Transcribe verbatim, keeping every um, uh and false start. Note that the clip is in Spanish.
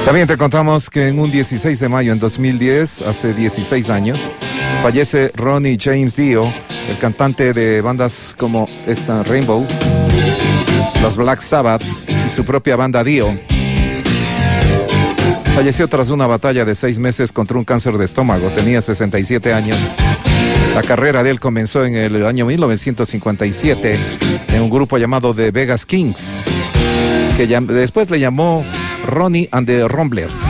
También te contamos que en un dieciséis de mayo en dos mil diez, hace dieciséis años, fallece Ronnie James Dio, el cantante de bandas como esta Rainbow, los Black Sabbath y su propia banda Dio. Falleció tras una batalla de seis meses contra un cáncer de estómago. Tenía sesenta y siete años. La carrera de él comenzó en el año mil novecientos cincuenta y siete en un grupo llamado The Vegas Kings, que después le llamó Ronnie and the Rumblers.